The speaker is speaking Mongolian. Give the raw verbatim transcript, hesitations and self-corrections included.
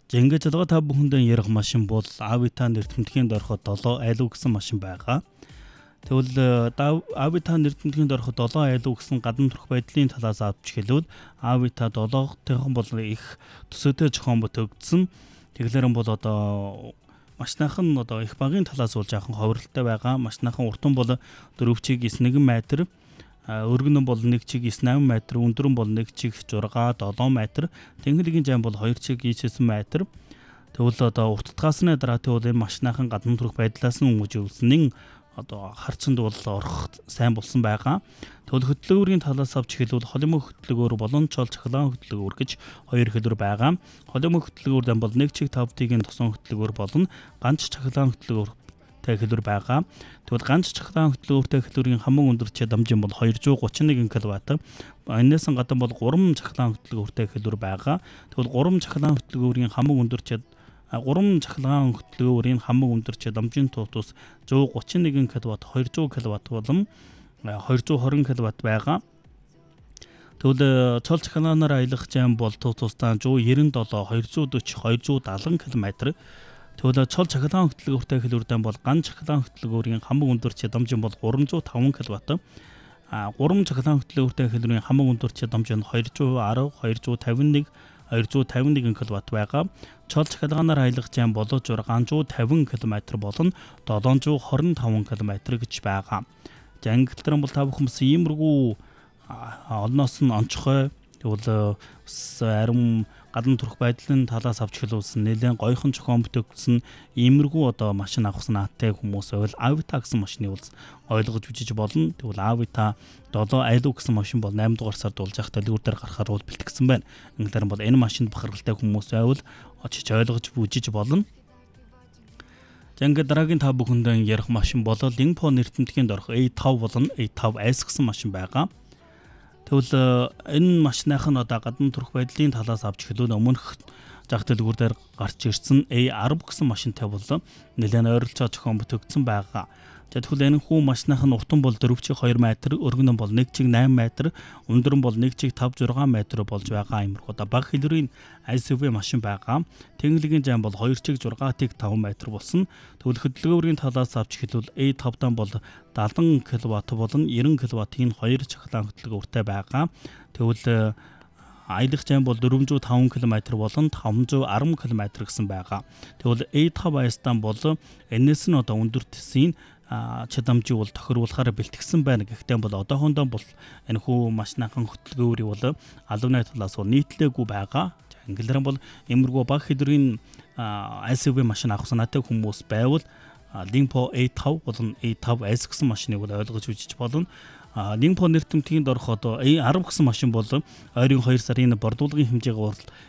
За ингээд жолоо та бүхэндээ ярих машин бол Avita нэртэмтгэнд ороход долоо айлуу гэсэн машин байгаа. Тэгвэл Avita нэртэмтгэнд ороход долоо айлуу гэсэн гадна төрх байдлын талаас авч хэлвэл Avita долоогтойхон бол их төсөөтэй зохион бүтэгдсэн. Тэгэлэрэн бол одоо машинахан одоо их багийн талаас бол жоохон ховролтой байгаа. Машинахан уртан бол дөрөв чиг эс нэгэн метр, өргөн бол нэг чиг эс наман метр, өндөр бол нэг чиг зураг долоон метр, тэнхлэгийн зам бол хоёр чиг эс метр. Тэгвэл одоо уртдгаас нь дараа тэгвэл энэ машинахан гадна төрх байдлаас нь үүссэн одоо харцанд бол орох сайн болсон байгаа. Тэгвэл хөдөлгөөрийн талаас авч хэлбэл холимог хөдөлгөөр болон чол цахилгаан хөдөлгөөр гэж хоёр хэлбэр байгаа. Холимог хөдөлгөөр дан бол нэг чиг тав тигийн тосон хөдөлгөөр болон ганц цахилгаан хөдөлгөөр хэлбэр байгаа. Тэгвэл ганц цахилгаан хөдөлгөөртэй хэлбэрийн хамаг өндөрчид дамжин бол двести тридцать один киловатт. Энээс гадна бол гурван цахилгаан хөдөлгөөртэй хэлбэр байгаа. Тэгвэл гурван цахилгаан хөдөлгөөрийн хамаг өндөрчид гурван цахилгаан хөдөлгөөрийн хамаг өндөрчид дамжин туутус one thirty-one киловатт, two hundred киловатт болон two twenty киловатт байгаа. Тэгвэл цол цахилгаанаар аялах зам бол туутусдаа one ninety-seven, two forty, two seventy км. Тэгвэл цол цахилгаан хөдөлгөөртэй хэлбэрдэн бол ганц цахилгаан хөдөлгөөрийн хамаг өндөрчид дамжин бол three hundred five киловатт. А гурван цахилгаан хөдөлгөөртэй хэлбэрийн хамаг өндөрчид дамжин two ten, two fifty-one, two fifty-one киловатт байгаа. Цол цахилгаанаар аялах зам бол six hundred fifty км болон seven hundred twenty-five км гэж байгаа. За ангиллан бол та бүхэн бас иймэрхүү олноос нь онцгой тэгвэл арим гадна төрх байдлын талаас авч хэлүүлсэн нэлээд гойхон зохион бүтэгдсэн иймэрхүү одоо машин авахсан наатай хүмүүс байвал Avita гэсэн машины бол ойлгож үзэж болно. Тэгвэл Avita долоо айлуу гэсэн машин бол eight дугаар сард болж ах дэлгүүр дээр гарахаар бол бэлтгэсэн байна. Инглээр бол энэ машинд бахархалтай хүмүүс байвал очиж ойлгож үзэж болно. За ингээд дараагийн та бүхэндээ ярих машин бол Lingpo нэртэмтгэнд орох A five болон A five S гэсэн машин байгаа. Тэгвэл энэ машиных нь одоо гадна төрх байдлын талаас авч хэлвэл өмнөх зах дэлгүүр дээр гарч ирсэн A ten гэсэн машинтай бол нэлээд ойролцоо зохион бүтэгдсэн байгаа. За тэгвэл энэ хүү машиных нь уртан бол four чиг two метр, өргөн бол one чиг eight метр, өндөр бол one чиг five six метр болж байгаа иймэрхүү одоо бага хэлбэрийн эс ю ви машин байгаа. Тэнхлэгийн зам бол two чиг six чиг five метр болсон. Тэгвэл хөдөлгөөрийн талаас авч хэлвэл A five дан бол seventy киловатт болон ninety киловаттын хоёр цахилгаан хөдөлгөөртэй байгаа. Тэгвэл аялах зам бол four hundred five км болон five hundred ten км гэсэн байгаа. Тэгвэл A five S дан бол энэс нь одоо өндөр төсийн чадамжийг бол тохируулахаар бэлтгэсэн байна. Гэхдээ бол одоохондоо бол энэ хүү машинахан хөдөлгөөрийг бол алууны талаас бол нийтлээгүй байгаа. Англиар бол эмэргүй бага хэлбэрийн эс ю ви машин авах санаатай хүмүүс байвал Lingpo A five болон A five S гэсэн машиныг бол ойлгож үзэж болно. Lingpo нэртэмтгэнд орох одоо A ten гэсэн машин бол ойрын two сарын бордуулгын хэмжээгээр